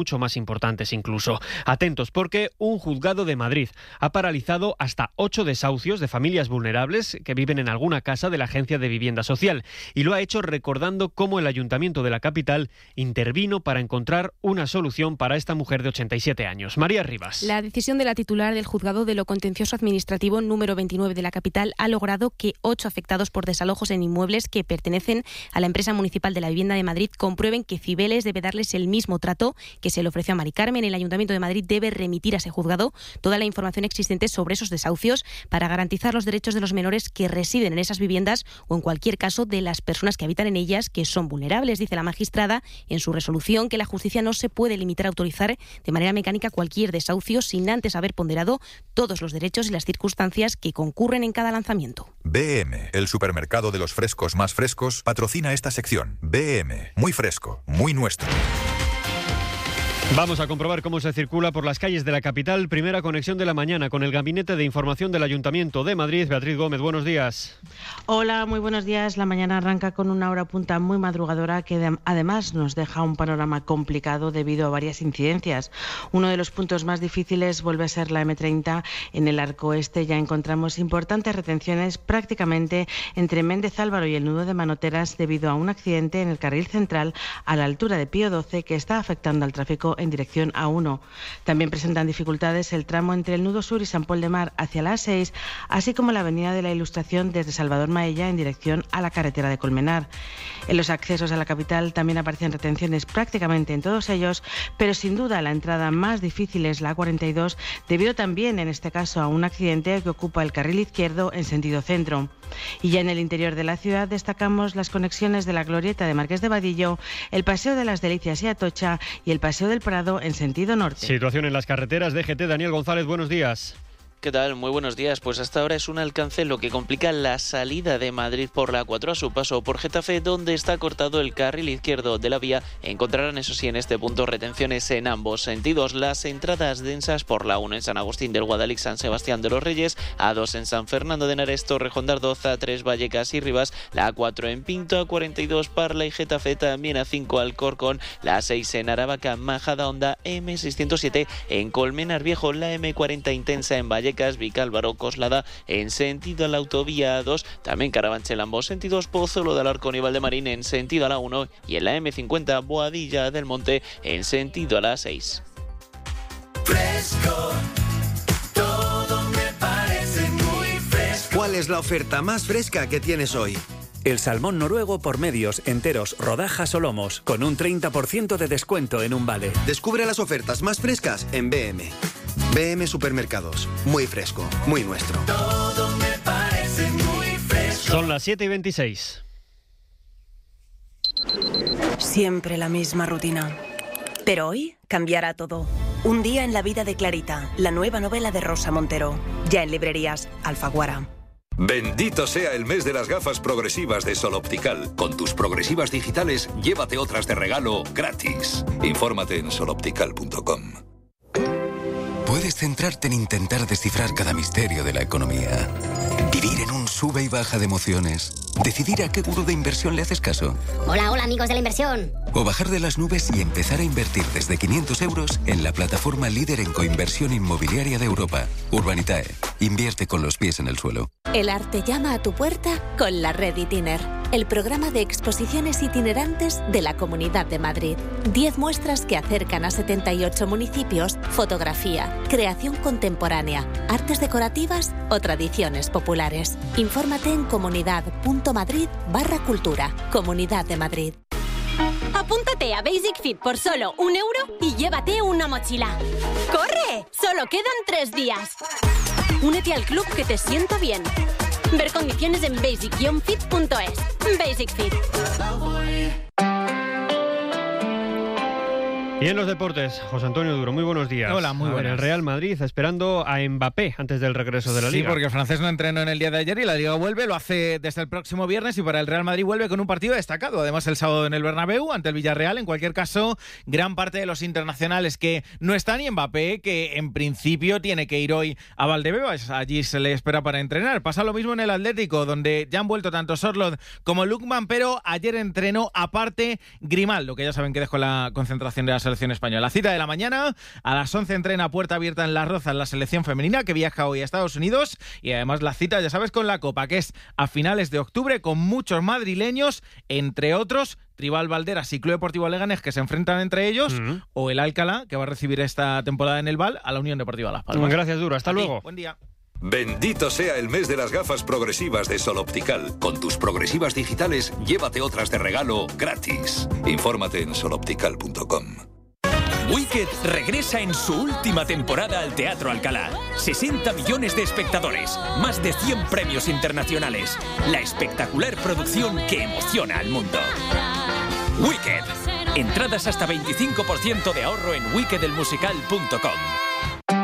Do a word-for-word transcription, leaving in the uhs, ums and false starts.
mucho más importantes incluso. Atentos, porque un juzgado de Madrid ha paralizado hasta ocho desahucios de familias vulnerables que viven en alguna casa de la Agencia de Vivienda Social, y lo ha hecho recordando cómo el Ayuntamiento de la capital intervino para encontrar una solución para esta mujer de ochenta y siete años. María Rivas. La decisión de la titular del Juzgado de lo Contencioso Administrativo número veintinueve de la capital ha logrado que ocho afectados por desalojos en inmuebles que pertenecen a la empresa municipal de la Vivienda de Madrid comprueben que Cibeles debe darles el mismo trato que se le ofreció a Mari Carmen. El Ayuntamiento de Madrid debe remitir a ese juzgado toda la información existente sobre esos desahucios para garantizar los derechos de los menores que residen en esas viviendas o, en cualquier caso, de las personas que habitan en ellas que son vulnerables. Dice la magistrada en su resolución que la justicia no se puede limitar a autorizar de manera mecánica cualquier desahucio sin antes haber ponderado todos los derechos y las circunstancias que concurren en cada lanzamiento. B M, el supermercado de los frescos más frescos, patrocina esta sección. B M, muy fresco, muy nuestro. Vamos a comprobar cómo se circula por las calles de la capital. Primera conexión de la mañana con el Gabinete de Información del Ayuntamiento de Madrid. Beatriz Gómez, buenos días. Hola, muy buenos días. La mañana arranca con una hora punta muy madrugadora que de, además nos deja un panorama complicado debido a varias incidencias. Uno de los puntos más difíciles vuelve a ser la eme treinta. En el arco este ya encontramos importantes retenciones prácticamente entre Méndez Álvaro y el nudo de Manoteras debido a un accidente en el carril central a la altura de Pío doce que está afectando al tráfico en dirección A uno. También presentan dificultades el tramo entre el nudo sur y San Pol de Mar hacia la A seis, así como la avenida de la Ilustración desde Salvador Maella en dirección a la carretera de Colmenar. En los accesos a la capital también aparecen retenciones prácticamente en todos ellos, pero sin duda la entrada más difícil es la A cuarenta y dos, debido también en este caso a un accidente que ocupa el carril izquierdo en sentido centro. Y ya en el interior de la ciudad destacamos las conexiones de la Glorieta de Marqués de Vadillo, el Paseo de las Delicias y Atocha y el Paseo del Prado en sentido norte. Situación en las carreteras. D G T, Daniel González, buenos días. ¿Qué tal? Muy buenos días. Pues hasta ahora es un alcance lo que complica la salida de Madrid por la A cuatro a su paso por Getafe, donde está cortado el carril izquierdo de la vía. Encontrarán, eso sí, en este punto retenciones en ambos sentidos. Las entradas densas por la uno en San Agustín del Guadalix, San Sebastián de los Reyes, A dos en San Fernando de Henares, Torrejón de Ardoz, A tres Vallecas y Rivas, la A cuatro en Pinto, A cuarenta y dos Parla y Getafe, también A cinco Alcorcón, la A seis en Aravaca, Majadahonda, eme seiscientos siete en Colmenar Viejo, la eme cuarenta intensa en Valle Vicálvaro, Coslada en sentido a la autovía A dos, también Carabanchel ambos sentidos, Pozuelo de Alarcón y Valdemarín en sentido a la uno y en la eme cincuenta Boadilla del Monte en sentido a la seis. Fresco, todo me parece muy fresco. ¿Cuál es la oferta más fresca que tienes hoy? El salmón noruego por medios, enteros, rodajas o lomos, con un treinta por ciento de descuento en un vale. Descubre las ofertas más frescas en B M. B M Supermercados. Muy fresco, muy nuestro. Todo me parece muy fresco. Son las siete y veintiséis. Siempre la misma rutina. Pero hoy cambiará todo. Un día en la vida de Clarita, la nueva novela de Rosa Montero. Ya en librerías, Alfaguara. Bendito sea el mes de las gafas progresivas de Sol Optical. Con tus progresivas digitales, llévate otras de regalo gratis. Infórmate en sol optical punto com. Puedes centrarte en intentar descifrar cada misterio de la economía. Vivir en un sube y baja de emociones. Decidir a qué gurú de inversión le haces caso. Hola, hola amigos de la inversión. O bajar de las nubes y empezar a invertir desde quinientos euros en la plataforma líder en coinversión inmobiliaria de Europa. Urbanitae. Invierte con los pies en el suelo. El arte llama a tu puerta con la Red Itiner, el programa de exposiciones itinerantes de la Comunidad de Madrid. Diez muestras que acercan a setenta y ocho municipios, fotografía, creación contemporánea, artes decorativas o tradiciones populares. Infórmate en comunidad.madrid barra cultura. Comunidad de Madrid. Apúntate a Basic Fit por solo un euro y llévate una mochila. ¡Corre! Solo quedan tres días. Únete al club que te sienta bien. Ver condiciones en basic fit punto es. Basic Fit. Y en los deportes, José Antonio Duro, muy buenos días. Hola, muy a buenas. Ver, el Real Madrid esperando a Mbappé antes del regreso de la sí, Liga. Sí, porque el francés no entrenó en el día de ayer y la Liga vuelve, lo hace desde el próximo viernes y para el Real Madrid vuelve con un partido destacado. Además, el sábado en el Bernabéu ante el Villarreal. En cualquier caso, gran parte de los internacionales que no están y Mbappé, que en principio tiene que ir hoy a Valdebebas. Allí se le espera para entrenar. Pasa lo mismo en el Atlético, donde ya han vuelto tanto Sorloth como Lookman, pero ayer entrenó aparte Grimaldo, que ya saben que dejó la concentración de la selección selección española. La cita de la mañana, a las once entrena a puerta abierta en Las Rozas la selección femenina que viaja hoy a Estados Unidos, y además la cita, ya sabes, con la Copa, que es a finales de octubre con muchos madrileños, entre otros Tribal Valderas y Club Deportivo Leganés, que se enfrentan entre ellos, uh-huh. o el Alcalá, que va a recibir esta temporada en el Val a la Unión Deportiva Las Palmas. Gracias, Duro. Hasta luego. Buen día. Bendito sea el mes de las gafas progresivas de Sol Optical. Con tus progresivas digitales, llévate otras de regalo gratis. Infórmate en sol optical punto com. Wicked regresa en su última temporada al Teatro Alcalá. sesenta millones de espectadores, más de cien premios internacionales. La espectacular producción que emociona al mundo. Wicked. Entradas hasta veinticinco por ciento de ahorro en wicked el musical punto com.